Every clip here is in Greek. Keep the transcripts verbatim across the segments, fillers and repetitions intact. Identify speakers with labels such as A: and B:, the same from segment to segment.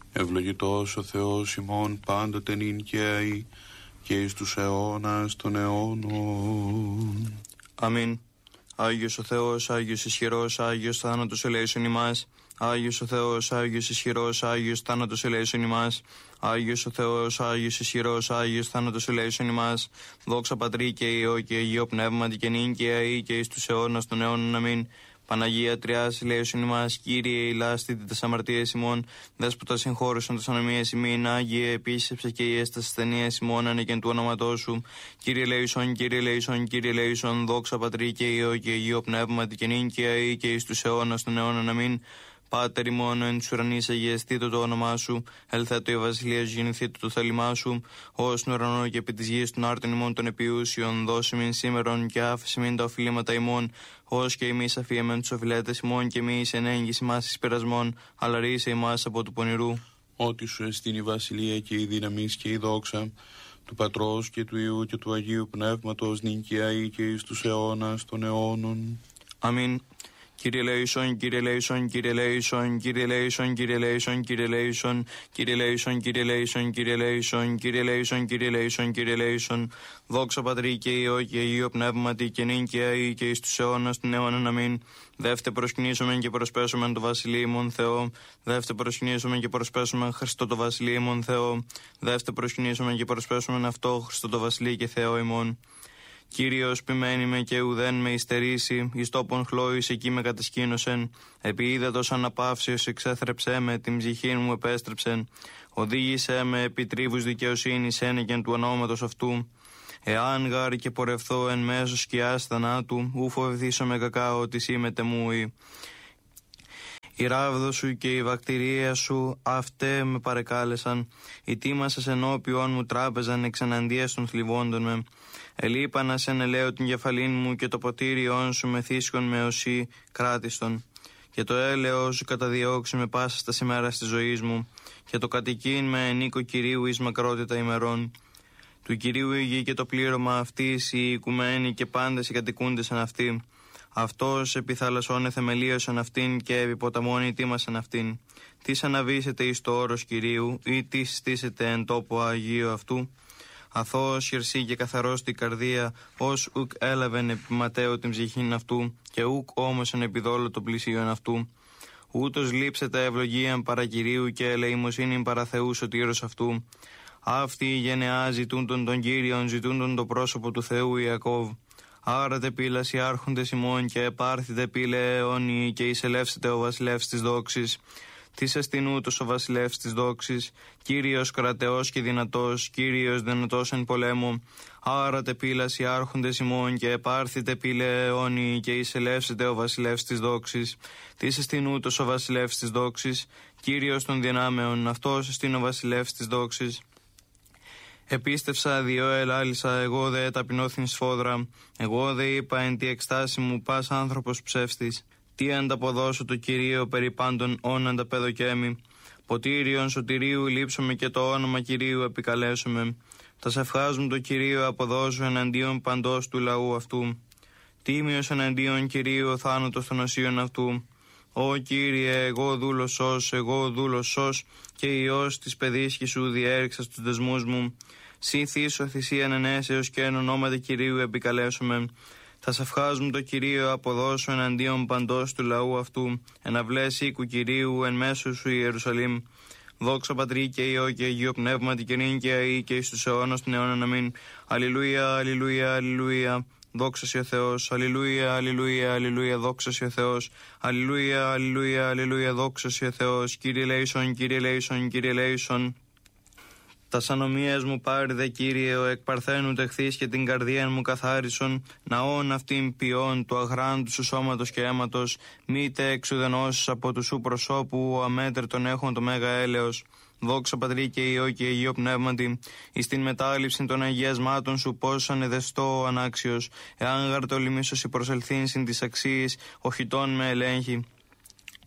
A: Ευλογητός ο Θεός ημών πάντοτε νυν και αεί και εις τους αιώνας των αιώνων.
B: Αμήν. Άγιος ο Θεός, Άγιος ισχυρός, Άγιος θάνατος ελέησον ημάς. Άγιος ο Θεός, Άγιος ισχυρός, Άγιος θάνατος ελέησον ημάς. Άγιος ο Θεός, Άγιος ισχυρός, Άγιος θάνατος ελέησον ημάς. Δόξα Πατρί και Υιό και Αγίο Πνεύματι και νυν και αεί και εις τους αιώνας των αιώνων. Αμήν. Παναγία Τριάς, ελέησον ημάς, Κύριε ηλάστητη τας αμαρτίες ημών, Δέσποτα συγχώρησον τας ανομίες ημίν, Άγιε επίσκεψε και ιές τας ασθενείες ημών, ανεκεν του όνοματός σου. Κύριε ελέησον, Κύριε ελέησον, Κύριε ελέησον, δόξα Πατρί και Υιό και Αγίο Πνεύματι και νυν και αεί και εις τους αιώνας των αιώνων. Αμήν. Πάτερ ημών εν τους ουρανείς αγιαστήτω το όνομά σου, ελθέτω η βασιλεία σου, γεννηθήτω το θέλημά σου, ως στον ουρανό και επί της γης των άρτων ημών των επιούσιων, δώσε μην σήμερον και άφησε μην τα οφειλήματα ημών, ως και εμείς αφιέμεν τους οφειλέτες ημών και εμείς εν έγγυς ημάς εις πειρασμών, αλλά ρίσε ημάς από του πονηρού.
A: Ότι σου εστίν η βασιλεία και η δύναμις και η δόξα του Πατρός και του Υιού και του Αγίου Πνεύματος νυν και αεί και εις τους αιώνας των αιώνων.
B: Αμήν. Κύριε ελέησον, Κύριε ελέησον, Κύριε ελέησον, Κύριε ελέησον, Κύριε ελέησον, Κύριε ελέησον, Κύριε ελέησον, Κύριε ελέησον, Κύριε ελέησον, Κύριε ελέησον, Κύριε ελέησον, Κύριε ελέησον. Δόξα Πατρί και Υιό και Αγίο Πνεύματι και νυν και αεί και εις τους αιώνας των αιώνων. Αμήν. Δεύτε προσκυνήσομεν και προσπέσομεν το βασιλείμον Θεό. Δεύτε προσκυνήσομεν και προσπέσομεν Χριστό το βασιλείμον Θεό. Δεύτε προσκυνήσομεν και προσπέσομεν αυτό Χριστό το βασιλεί και Θεό ημών. Κύριος ποιμένη με και ουδέν με υστερήσει, εις τόπον χλώης εκεί με κατασκήνωσεν. Επί ύδατος αναπαύσεως εξέθρεψέ με, την ψυχή μου επέστρεψεν. Οδήγησέ με επί τρίβους δικαιοσύνης ένεκεν του ονόματος αυτού. Εάν γάρ και πορευθώ εν μέσω σκιάς θανάτου, ου φοβηθήσω με κακά ότι σήμεται μου η. Η ράβδο σου και η βακτηρία σου αυτέ με παρεκάλεσαν. Οι τίμασες ενώπιον μου τράπεζαν εξ εναντίας των θλιβόντων με. Ελείπανα σε ελαίο την κεφαλήν μου και το ποτήριόν σου με θύσκον με οσί κράτιστον. Και το έλεος σου καταδιώξει με πάσα στα σημέρα της ζωής μου. Και το κατοικίν με ενίκο Κυρίου εις μακρότητα ημερών. Του Κυρίου η γη και το πλήρωμα αυτής, οι οικουμένοι και πάντες οι κατοικούντες εν αυτή. Αυτός επί θαλασσών εθεμελίωσαν αυτήν και επί ποταμών ητήμασαν αυτήν. Τις αναβήσετε εις το όρος Κυρίου ή τις στήσετε εν τόπο Αγίου αυτού. Αθώος χερσί και καθαρός την καρδία, ως ουκ έλαβεν επί ματέου την ψυχήν αυτού και ουκ όμως εν επιδόλο των πλησίων αυτού. Ούτως λείψετε ευλογίαν παρά Κυρίου και ελεημοσύνην παρά Θεού σωτήρος αυτού. Αυτοί οι γενεά ζητούντον τον Κύριον, ζητούντον το πρόσωπο του Θεού Ιακώβ. Άρατε πύλας οι άρχοντες ημών και επάρθητε πύλε αιώνιοι και εισελεύσετε ο βασιλεύς της δόξης. Τις εστινούτος ο βασιλεύς της δόξης, Κύριος κρατεός και δυνατός, Κύριος δυνατός εν πολέμου. Άρατε πύλας οι άρχοντες ημών και επάρθητε πύλε αιώνιοι και εισελεύσετε ο βασιλεύς της δόξης. Τις εστινούτος ο βασιλεύς της δόξης, Κύριος των δυνάμεων, αυτός εστίν ο βασιλεύς της δόξης. Επίστευσα διό ελάλησα, εγώ δε ταπεινώθην σφόδρα. Εγώ δε είπα εν τη εκστάση μου πας άνθρωπος ψεύστης. Τι ανταποδώσω το Κυρίο περί πάντων όν ανταπεδοκέμι. Ποτήριον σωτηρίου λείψομαι και το όνομα Κυρίου επικαλέσομαι. Τα σευχάς μου το Κυρίο αποδώσω εναντίον παντός του λαού αυτού. Τίμιος εναντίον Κυρίου ο θάνατος των οσίων αυτού. Ω Κύριε, εγώ δούλος σως, εγώ δούλος σως και Υιός της παιδίσκη σου διέριξα στους δεσμούς μου. Συ θύσω θυσίαν ενέσεως και εν ονόματι Κυρίου επικαλέσομαι. Θα σευχάς μου το Κυρίο αποδώσω εναντίον παντός του λαού αυτού. Εναυλές οίκου Κυρίου εν μέσω σου Ιερουσαλήμ. Δόξα Πατρί και Υιό και Αγίο Πνεύματι και νυν και αεί και εις τους αιώνας των αιώνων. Αμήν. Αλληλούια, αλληλούια, αλληλούια. Δόξα σοι ο Θεός, αλληλούια, αλληλούια, αλληλούια, δόξα σοι ο Θεός, αλληλούια, αλληλούια, αλληλούια, δόξα σοι ο Θεός, Κύριε ελέησον, Κύριε ελέησον, Κύριε ελέησον. Τας ανομίας μου πάρει δε Κύριε, ο εκ παρθένου τεχθείς και την καρδία μου καθάρισον, ναόν αυτήν ποιόν του αγράντου σου σώματος και αίματος, μη τε εξουδενώσεις από του σου προσώπου, ο αμέτρητον έχουν το μέγα έλεος. Δόξα Πατρί και Υιό και Αγίο Πνεύματι, εις την μετάληψη των αγιασμάτων σου πώς ανεδεστώ ανάξιος, εάν γαρτολιμήσωση προσελθήν συν της αξίης, οχητών με ελέγχει.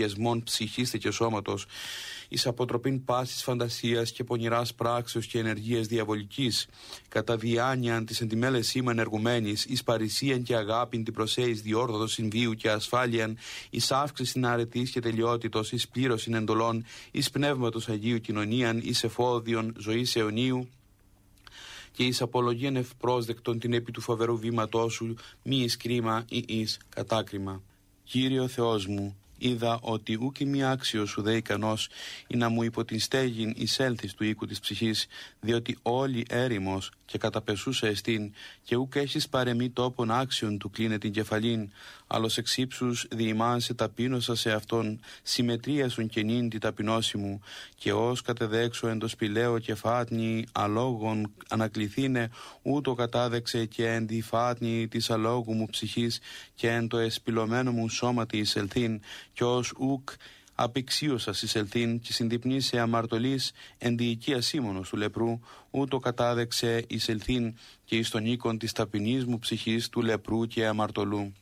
A: αγιασμών ψυχής και σώματος, εις αποτροπήν πάσης φαντασίας και πονηράς πράξεως και ενεργείας διαβολικής, κατά διάνοιαν της εντιμέλες σήμα ενεργουμένης, εις παρησίαν και αγάπην την προσέης διόρθωτος συμβίου και ασφάλειαν, εις αύξησιν αρετής και τελειότητος, εις πλήρωσιν εντολών, εις πνεύματος Αγίου κοινωνίαν, εις εφόδιον ζωής αιωνίου, και εις απολογίαν ευπρόσδεκτον την επί του φοβερού βήματός σου, μη εις κρίμα ή εις κατάκριμα. Κύριε Θεός μου, είδα ότι ούκ μη άξιος σου δε ικανός ή να μου υπό την στέγην εισέλθεις του οίκου της ψυχής, διότι όλη έρημος και καταπεσούσα εστίν, και ούκ έχεις παρεμή τόπον άξιον του κλείνε την κεφαλήν, άλλος εξ ύψους διημάν σε ταπείνωσα σε αυτόν, συμμετρία σου καινήν τη ταπεινώση μου, και ως κατεδέξω εν το σπηλαίο και φάτνη αλόγων ανακληθήνε, ούτω κατάδεξε και εν τη φάτνη της αλόγου μου ψυχής και εν το εσπηλωμένο μου σώματι εισελθήν, και ως ουκ απεξίωσας εισελθήν και συνδυπνή σε αμαρτωλής εν τη οικία σύμμωνος του λεπρού, ούτω κατάδεξε εισελθήν και εις τον οίκον της ταπεινής μου ψυχής του λεπρού και αμαρτωλού.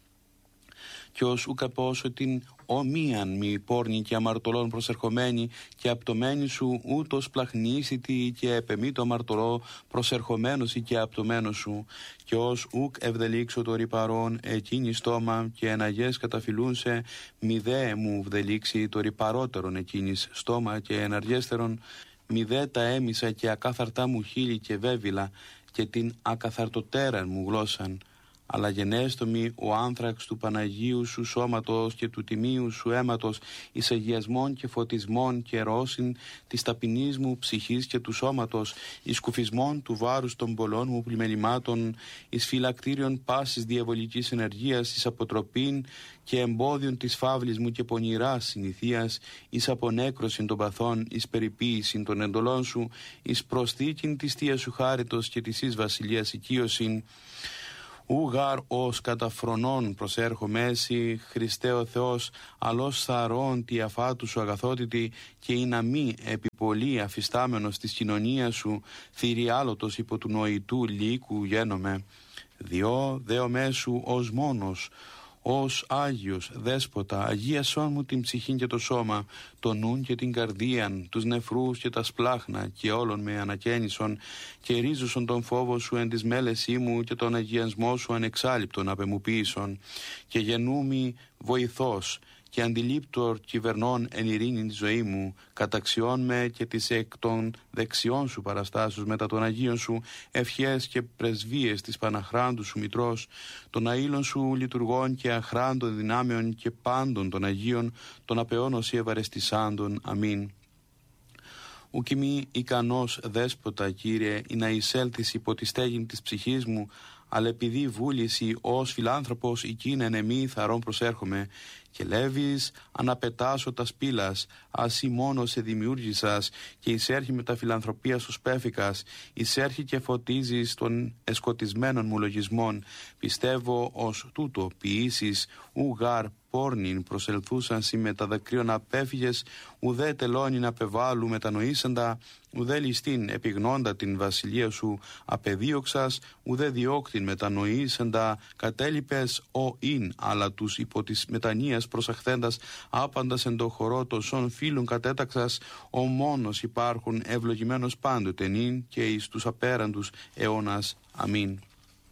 A: Και ως ουκ απόσο την ομοίαν μη πόρνη και αμαρτωλών προσερχομένη και απτωμένη σου, ούτως πλαχνίσιτη και επεμή το αμαρτωλό προσερχομένος ή και απτωμένος σου, και ως ουκ ευδελίξω το ρυπαρόν εκείνη στόμα και εναγές καταφυλούνσε, μη δε μου βδελίξει το ρυπαρότερον εκείνης στόμα και εναργέστερον, μη δε τα έμισα και ακάθαρτά μου χείλη και βέβυλα και την ακαθαρτοτέραν μου γλώσσαν, αλλά γενέστομη ο άνθραξ του Παναγίου σου σώματος και του τιμίου σου αίματος, εις αγιασμών και φωτισμών και ρώσιν της ταπεινής μου ψυχής και του σώματος, εις κουφισμών του βάρους των πολλών μου πλημελημάτων, εις φυλακτήριον πάσης διαβολικής ενεργείας, εις αποτροπήν και εμπόδιον της φαύλης μου και πονηράς συνηθίας, εις απονέκρωσιν των παθών, εις περιποίησιν των εντολών σου, εις προσθήκην της θείας σου χάριτος και της εις βασιλείας οικείωσιν. Ούγαρ ως καταφρονών προσέρχομαι εσύ, Χριστέ ο Θεός, αλός θαρών τη αφάτου σου αγαθότητη, και ή να μη επιπολή αφιστάμενος της κοινωνίας σου, θηριάλωτος υπό του νοητού λύκου γένομαι. Διό δέομέ σου ως μόνος, ως Άγιος Δέσποτα, αγίασόν μου την ψυχήν και το σώμα, το νουν και την καρδίαν, τους νεφρούς και τα σπλάχνα, και όλων με ανακαίνισον, και ρίζουσον τον φόβο σου εν της μέλεσή μου και τον αγιασμό σου ανεξάλειπτον απεμουποίησον, και γενούμι βοηθός και αντιλήπτορ κυβερνών εν ειρήνη τη ζωή μου, καταξιών με και τις εκ των δεξιών σου παραστάσεως μετά των Αγίων σου ευχές και πρεσβείες της Παναχράντου σου Μητρός, των αήλων σου λειτουργών και αχράντων δυνάμεων και πάντων των Αγίων, των απεώνωση ευαρεστησάντων. Αμήν. Ουκ μη ικανός Δέσποτα, Κύριε, ή να εισέλθεις υπό τη στέγην της ψυχής μου, αλλά επειδή βούληση ως φιλάνθρωπος εκείνεν εμεί θαρών προσέρχομαι, και λέβεις αναπετάσω τα σπήλας, ας ή μόνο σε δημιούργησας, και εισέρχει με τα φιλανθρωπία σου σπέφικας, εισέρχει και φωτίζεις των εσκοτισμένων μου λογισμών, πιστεύω ως τούτο ποιήσεις, ουγάρ πόρνην προσελθούσαν σοι με τα δακρύων απέφυγες, ουδέ τελώνην απεβάλλου μετανοήσαντα, ουδέ ληστήν επιγνώντα την βασιλεία σου απεδίωξας, ουδέ διώκτην μετανοήσαντα κατέλειπες ο ειν, αλλά τους υπό της μετανοίας προσαχθέντας άπαντας εν το χορό τοσών φίλων κατέταξας, ο μόνος υπάρχουν ευλογημένος πάντοτε νυν και εις τους απέραντους αιώνας. Αμήν.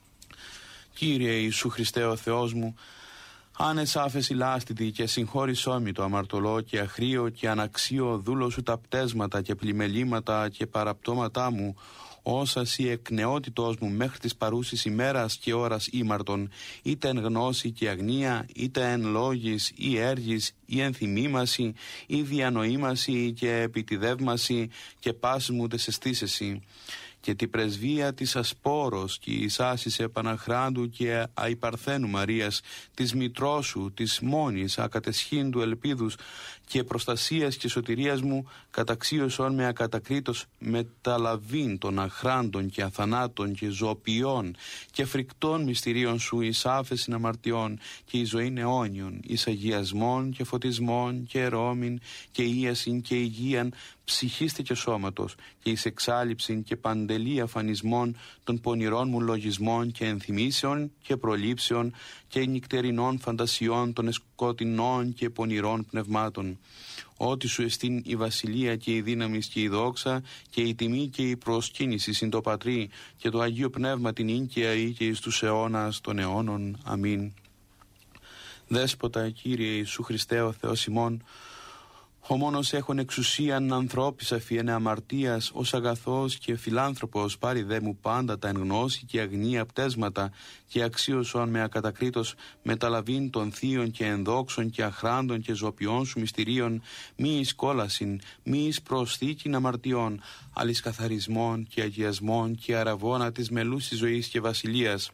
A: Κύριε Ιησού Χριστέ ο Θεός μου, άνες άφεση λάστητη και συγχώρησό μη το αμαρτωλό και αχρίο και αναξίο δούλο σου τα πτέσματα και πλημελήματα και παραπτώματά μου, όσα σοι εκ νεότητός μου μέχρι της παρούσης ημέρας και ώρας ήμαρτον, είτε εν γνώση και αγνία, είτε εν λόγης ή έργης ή εν θυμήμαση ή διανοήμαση και επιτιδεύμαση και πάσης μου τες αισθήσεσι. Και τη πρεσβεία της Ασπόρος και η άσης Επαναχράντου και αϊπαρθένου Μαρίας, της μητρός σου, της μόνης ακατεσχύντου ελπίδους και προστασίας και σωτηρίας μου, καταξίωσον με ακατακρίτως μεταλαβήν των αχράντων και αθανάτων και ζωοποιών και φρικτών μυστηρίων σου εις άφεσιν αμαρτιών και εις ζωήν αιώνιον, εις αγιασμών και φωτισμών και ερώμην και ίασιν και υγείαν ψυχίστε και σώματος και εις εξάλληψην και παντέ τελή αφανισμών των πονηρών μου λογισμών και ενθυμίσεων και προλήψεων και νυκτερινών φαντασιών των σκοτεινών και πονηρών πνευμάτων. Ότι σου εστίν η βασιλεία και η δύναμη και η δόξα και η τιμή και η προσκύνηση συν το Πατρί και το Αγίο Πνεύμα την ίνκαια ή και εις τους αιώνας των αιώνων. Αμήν. Δέσποτα, Κύριε Ιησού Χριστέ ο Θεός ημών, ο μόνος έχων εξουσίαν ανθρώπης αφιένε αμαρτίας, ως αγαθός και φιλάνθρωπος πάρει δε μου πάντα τα εν γνώση και αγνία πτέσματα και αξίωσον με ακατακρίτως μεταλαβήν των θείων και ενδόξων και αχράντων και ζωπιών σου μυστηρίων, μη εις κόλασιν, μη εις προσθήκην αμαρτιών, αλης καθαρισμών και αγιασμών και αραβώνα της μελούσης ζωής και βασιλείας,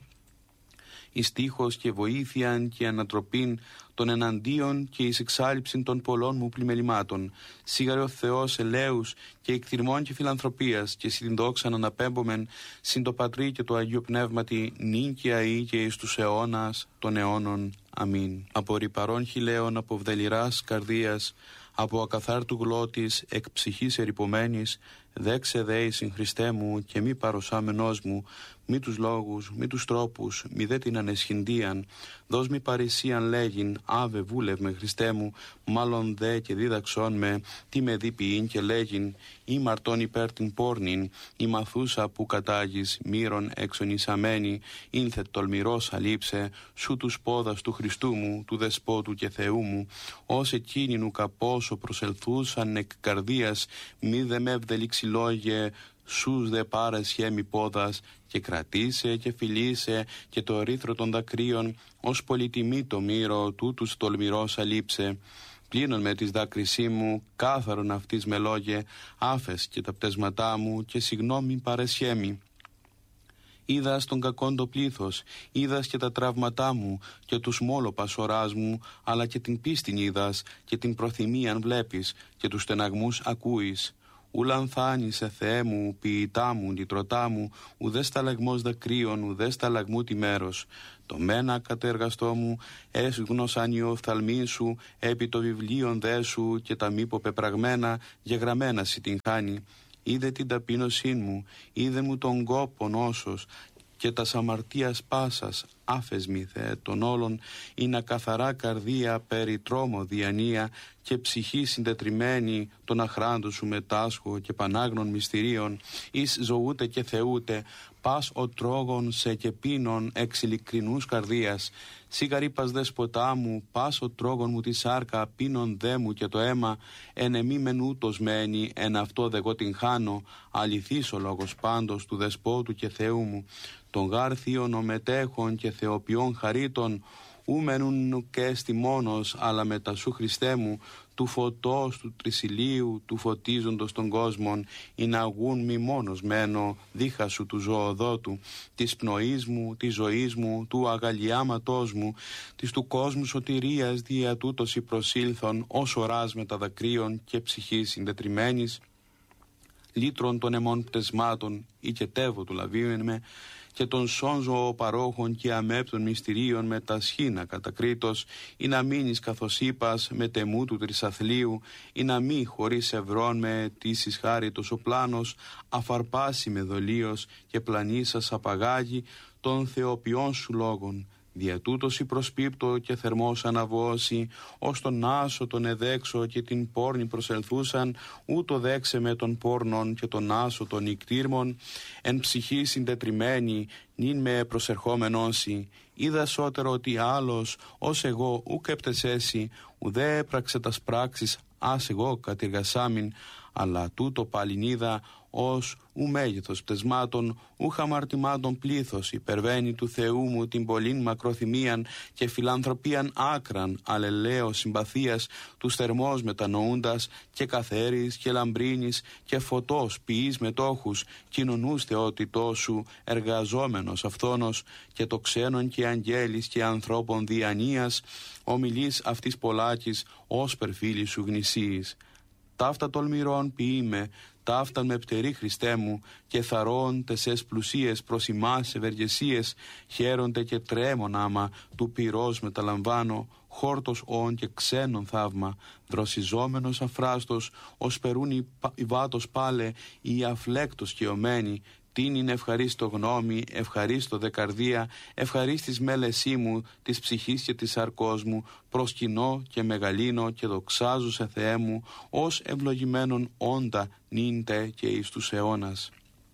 A: εις τείχος και βοήθειαν και ανατροπήν των εναντίον και εις εξάλληψην των πολλών μου πλημελημάτων. Σίγαρε ο Θεός ελέους και εκθυρμών και φιλανθρωπίας και συν δόξαν αναπέμπομεν συν το Πατρί και το Αγίο Πνεύματι νίκαια ή και εις τους αιώνας των αιώνων. Αμήν. Από ρυπαρών χιλέων, από βδελιράς καρδίας, από ακαθάρτου γλώτης, εκ ψυχής ερυπωμένης, δέξε δέη συν Χριστέ μου και μη παροσάμενός μου, μη τους λόγους, μη τους τρόπους, μη δε την ανεσχυντίαν, δώσ' μη παρησίαν λέγειν, άβε βούλευ με Χριστέ μου, μάλλον δε και δίδαξόν με, τι με δίποιην και λέγειν, ή μαρτών υπέρ την πόρνην, ή μαθούσα που κατάγεις, μύρων εξονισαμένη, ήλθε τολμηρός αλείψε, σου τους πόδας του Χριστού μου, του Δεσπότου και Θεού μου, ως εκείνην ουκα πόσο προσελθούσαν εκ καρδίας, μη δε με ευδελιξιλόγε, σούς δε πάρεσχε μη πόδας και κρατήσε και φιλήσε και το ρήθρο των δακρύων ως πολυτιμή το μύρο τούτους τολμηρός αλείψε. Πλύνον με της δάκρυσή μου, κάθαρον αυτής με λόγε, άφες και τα πτέσματά μου και συγγνώμη παρεσχέμι. Είδας τον κακόν το πλήθος, είδας και τα τραύματά μου και τους μόλοπας οράς μου, αλλά και την πίστην είδας και την προθυμίαν βλέπεις και τους στεναγμούς ακούεις. Ούλαν θάνησε Θεέ μου, ποιητά μου, νητρωτά μου, ουδέ σταλαγμός δακρύων, ουδέ σταλαγμού τη μέρος. Το μένα κατεργαστό μου, έσγνωσαν οι οφθαλμοί σου, επί το βιβλίον δε σου και τα μη πεπραγμένα, γεγραμμένα σι την χάνει. Είδε την ταπείνωσή μου, είδε μου τον κόπον όσος, και τας αμαρτίας πάσας, άφες μη Θεέ των όλων, είναι καθαρά καρδία περί τρόμο διανία και ψυχή συντετριμένη των αχράντων σου μετάσχω και πανάγνων μυστηρίων, εις ζωούτε και θεούτε, πας ο τρόγων σε και πίνων εξ ειλικρινούς καρδίας. Σιγαρήπας δεσποτά μου, πας ο τρόγων μου τη σάρκα, πίνων δε μου και το αίμα, εν εμή μεν ούτως μένει, εν αυτό δε εγώ την χάνω, αληθής ο λόγος πάντως του Δεσπότου και Θεού μου, των γάρ θείων ομετέχων και θεοποιών χαρίτων, ου μενούν και έστι μόνος, αλλά μετά σου Χριστέ μου, του φωτός του τρισιλίου, του φωτίζοντος των κόσμων, ή να αγούν μη μόνος μένω, δίχα σου του ζωοδότου, της πνοής μου, της ζωής μου, του αγαλιάματός μου, της του κόσμου σωτηρίας, δια τούτος η προσήλθον, ως οράς με τα δακρύων και ψυχής συντετριμένης, λύτρων των αιμών πτεσμάτων, ή και τεύω του λαβίουν με, και των σώνζω παρόχων και αμέπτων μυστηρίων με τα σχήνα κατακρίτως, ή να μείνεις καθώς είπας με τεμού του τρισαθλίου, ή να μη χωρίς ευρών με τίσης χάριτος ο πλάνος, αφαρπάσει με δολίος και πλανήσας απαγάγει των θεοποιών σου λόγων. Δια τούτος η προσπίπτω και θερμός αναβώσει, ως τον άσο τον εδέξω και την πόρνη προσελθούσαν, ούτω δέξε με τον πόρνον και τον άσο των νικτήρμων, εν ψυχή συντετριμένη, νυν με προσερχόμενόσι. Είδα σώτερο ότι άλλος, ως εγώ, ουκ επτεσέσι, ουδέ έπραξε τας πράξεις, ας εγώ κατηργασάμιν, αλλά τούτο πάλιν είδα, ως ου μέγεθος πτεσμάτων, ου χαμαρτημάτων πλήθος, υπερβαίνει του Θεού μου την πολλήν μακροθυμίαν και φιλανθρωπίαν άκραν, αλλελέω συμπαθίας, τους θερμός μετανοούντας και καθαίρης και λαμπρίνης και φωτός ποιείς μετόχους, κοινωνούς θεότητός σου, εργαζόμενος αυθόνος και το ξένον και αγγέλης και ανθρώπων διανοίας, ομιλείς αυτής πολλάκης, ως περφίλης σου γνησίης. Ταύτα τολμηρών ποιείμαι, ταύταν με πτερή Χριστέ μου, και θαρών τεσές πλουσίες προς ημάς ευεργεσίες, χαίρονται και τρέμον άμα, του πυρός μεταλαμβάνω, χόρτος όν και ξένον θαύμα, δροσιζόμενος αφράστος, ως περούν οι βάτος πάλε, ή αφλέκτος καιωμένοι, την είναι ευχαρίστω γνώμη, ευχαρίστω δε καρδία, ευχαρίστης μέλεσή μου, της ψυχής και της σαρκός μου, προσκυνώ και μεγαλύνω και δοξάζω σε Θεέ μου, ως ευλογημένον όντα νύντε και εις τους αιώνας.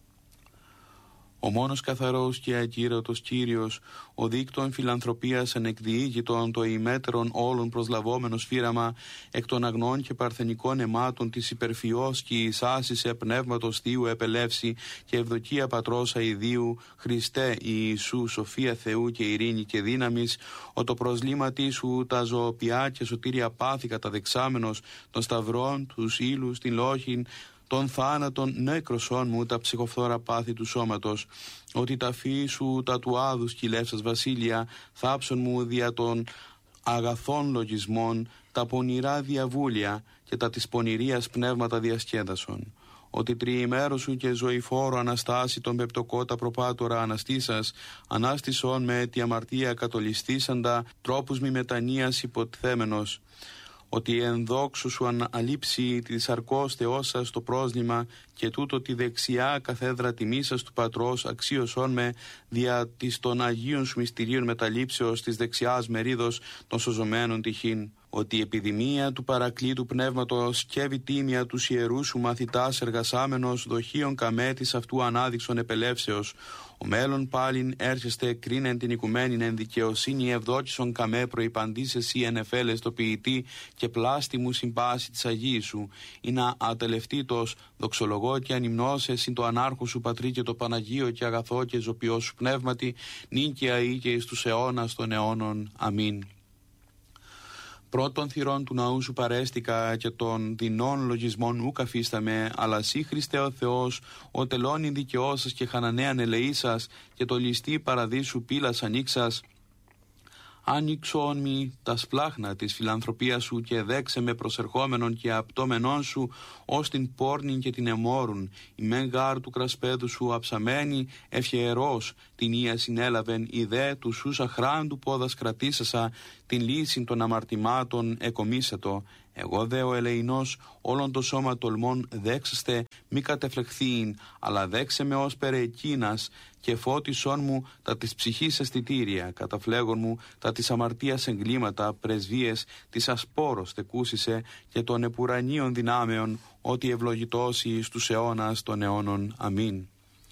A: Ο μόνος καθαρός και ακύρωτος Κύριος, ο δίκτων φιλανθρωπίας ανεκδιήγητον, το ημέτερον όλων προσλαβόμενος φύραμα, εκ των αγνών και παρθενικών αιμάτων της υπερφυός και εις άσυσε πνεύματος Θείου επελεύση και ευδοκία Πατρός αηδίου, Χριστέ Ιησού, σοφία Θεού και ειρήνη και δύναμης, ο το προσλήματί σου τα ζωοποιά και σωτήρια πάθη καταδεξάμενος των σταυρών, τους ύλους, την λόχην, των θάνατων νέκρωσών μου τα ψυχοφθόρα πάθη του σώματος, ότι τα φύη σου τα του άδους κυλεύσας βασίλεια, θάψον μου δια των αγαθών λογισμών, τα πονηρά διαβούλια και τα της πονηρίας πνεύματα διασκέδασον. Ότι τριημέρο σου και ζωηφόρο αναστάσει τον πεπτοκότα προπάτορα αναστήσας, ανάστησον με τη αμαρτία κατολιστήσαντα, τρόπους μη μετανοίας υποτθέμενος. Ότι εν δόξου σου αναλείψει τη σαρκός Θεός σας το πρόσλημα και τούτο τη δεξιά καθέδρα τιμής σας του Πατρός αξίωσόν με δια της των Αγίων σου μυστηρίων μεταλήψεως της δεξιάς μερίδος των σωζωμένων τυχήν. Ότι η επιδημία του παρακλήτου πνεύματος και τίμια του ιερού σου μαθητάς εργασάμενος δοχείων καμέτης αυτού ανάδειξον επελεύσεως. Ο μέλλον πάλιν έρχεστε κρίνεν την οικουμένην εν δικαιοσύνη ευδόκησον καμέ προϋπαντής εσύ εν εφέλες το ποιητή και πλάστη μου συμπάση της Αγίης σου. Ή να ατελευτήτως δοξολογώ και ανυμνώσε συν το ανάρχο σου Πατρί και το Παναγίο και αγαθό και ζωπιό σου πνεύματι νυν και αεί και εις τους αιώνας των αιώνων. Αμήν. Πρώτων θυρών του ναού σου παρέστηκα και των δεινών λογισμών ου καφίσταμε, αλλά σύ Χριστέ ο Θεός, ο τελώνει δικαιώσας και χανανέαν ελεήσας και το ληστή παραδείσου πύλας ανοίξας. Άνοιξον μη τα σπλάχνα της φιλανθρωπίας σου και δέξε με προσερχόμενον και απτώμενον σου ως την πόρνην και την εμόρουν. Η μεν γάρ του κρασπέδου σου αψαμένη ευχερός την ία συνέλαβεν, η δε του σούσα χράντου πόδας κρατήσασα, την λύση των αμαρτημάτων εκομίσατο. Εγώ δε ο ελεηνός όλον το σώμα τολμών δέξαστε μη κατεφλεχθείην, αλλά δέξε με ως περαικίνας και φώτισόν μου τα της ψυχής αισθητήρια, καταφλέγον μου τα της αμαρτίας εγκλήματα, πρεσβείες της ασπόρος τεκούσισε και των επουρανίων δυνάμεων, ότι ευλογητώσει εις τους αιώνας των αιώνων. Αμήν.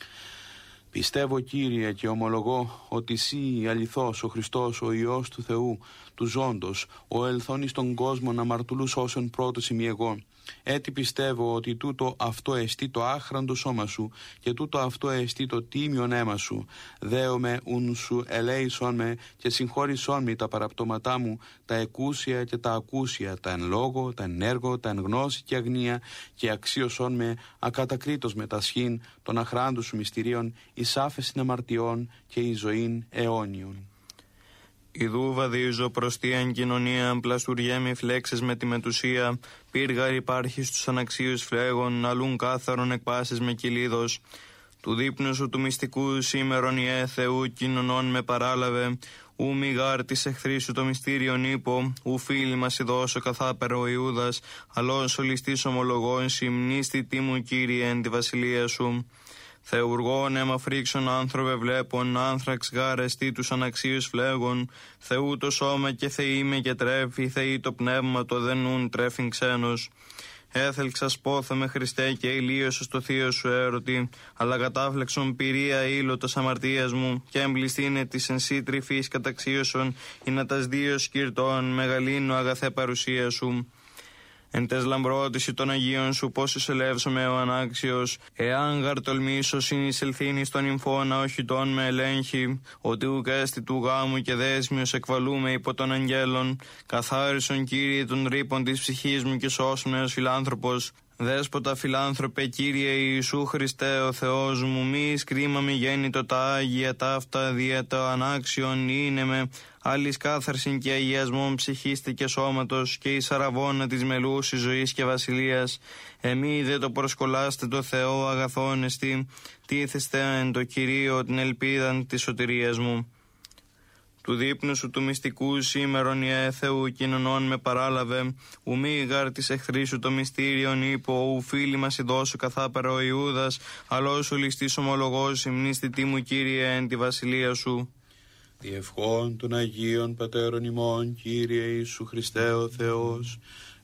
A: Πιστεύω Κύριε και ομολογώ ότι Συ αληθώς ο Χριστός ο Υιός του Θεού, του ζώντος, ο ελθόν εις τον κόσμο να μαρτουλούς όσον πρώτος ημί εγώ. Έτσι πιστεύω ότι τούτο αυτό εστί το άχραντο σώμα σου και τούτο αυτό εστί το τίμιον αίμα σου. Δέομαι ουν σου ελέησον με και συγχώρησον με τα παραπτώματά μου, τα εκούσια και τα ακούσια, τα εν λόγω, τα εν έργο, τα εν γνώση και αγνία, και αξίωσον με ακατακρίτως με τα σχήν των αχράντων σου μυστηρίων, εις άφεσιν αμαρτιών και εις ζωήν αιώνιον.
B: Ιδού βαδίζω προς τίαν κοινωνία, πλαστουριέ μη φλέξες με τη μετουσία, πύργαρ υπάρχει στους αναξίους φλέγων, αλλούν κάθαρον εκπάσεις με κυλίδος. Του δείπνου σου του μυστικού σήμερον ιέ Θεού κοινωνών με παράλαβε, ου μη γάρ της εχθρής σου το μυστήριον ύπο, ου φίλοι μας ειδώσω καθάπερο ο Ιούδας, αλλός ο ληστής ομολογών συμνίστη τίμου Κύριε εν τη βασιλεία σου. Θεουργών αίμα φρίξον άνθρωπε βλέπων, άνθραξ γάρεστη τους αναξίους φλέγων, Θεού το σώμα και Θεή με και τρέφει, Θεή το πνεύμα το δενούν τρέφειν ξένος. Έθελξας πόθε με Χριστέ και ηλίωσος στο θείο σου έρωτη, αλλά κατάφλεξον πυρία ήλωτος αμαρτίας μου, και εμπληστήνε της εν σύ τρυφής καταξίωσον, ή να τας δύο σκυρτών μεγαλύνω αγαθέ παρουσία σου. Εν τες λαμπρότηση των Αγίων σου πόσους ελεύσομαι ο ανάξιος, εάν γαρ τολμήσω συνεισελθήνει στον νυμφώνα όχι τον με ελέγχει, ότι ουκ έστι του γάμου και δέσμιος εκβαλούμε υπό των αγγέλων, καθάρισον Κύριε των ρήπων της ψυχής μου και σώσουν ως φιλάνθρωπος. Δέσποτα φιλάνθρωπε Κύριε Ιησού Χριστέ ο Θεός μου, μη σκρίμα μη γέννητο τα Άγια ταύτα δια το ανάξιον είναι με άλλης κάθαρσιν και αγιασμόν ψυχίστη και σώματος και εις αραβώνα της μελούσης ζωής και βασιλείας. Εμεί δε το προσκολάστε το Θεό αγαθόν εστί, τίθεστε εν το Κυρίο την ελπίδαν της σωτηρίας μου. του δείπνου σου του μυστικού σήμερον Ιε Θεού κοινωνών με παράλαβε, ου μη γάρ της εχθρή σου το μυστήριον ύπο, ου φίλοι μας ειδώσου καθάπερα ο Ιούδας, αλλά σου ληστής ομολογός υμνήστη μου Κύριε εν τη βασιλεία σου.
A: Διευχών των Αγίων Πατέρων ημών, Κύριε Ιησού Χριστέ ο Θεός,